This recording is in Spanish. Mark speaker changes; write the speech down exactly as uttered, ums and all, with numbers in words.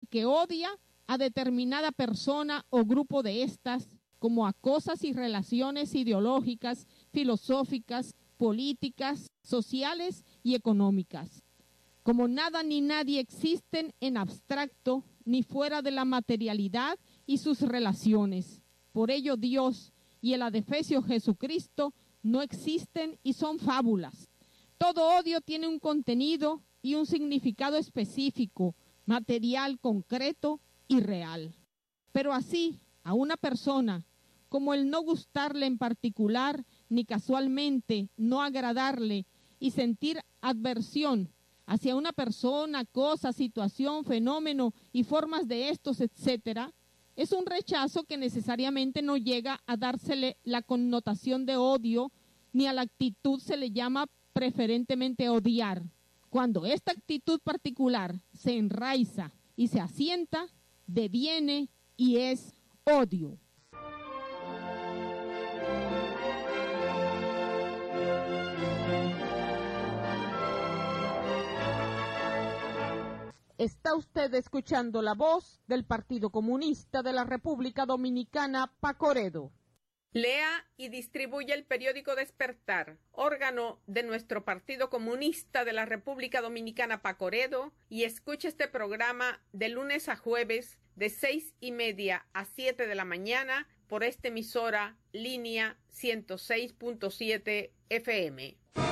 Speaker 1: que odia a determinada persona o grupo de estas, como a cosas y relaciones ideológicas, filosóficas, políticas, sociales y económicas. Como nada ni nadie existen en abstracto ni fuera de la materialidad y sus relaciones. Por ello Dios y el adefesio Jesucristo no existen y son fábulas. Todo odio tiene un contenido y un significado específico, material, concreto y real. Pero así, a una persona, como el no gustarle en particular, ni casualmente no agradarle y sentir adversión hacia una persona, cosa, situación, fenómeno y formas de estos, etcétera, es un rechazo que necesariamente no llega a dársele la connotación de odio, ni a la actitud se le llama preferentemente odiar. Cuando esta actitud particular se enraiza y se asienta, deviene y es odio. Está usted escuchando la voz del Partido Comunista de la República Dominicana, Pacoredo.
Speaker 2: Lea y distribuye el periódico Despertar, órgano de nuestro Partido Comunista de la República Dominicana, Pacoredo, y escuche este programa de lunes a jueves de seis y media a siete de la mañana por esta emisora línea ciento seis punto siete F M.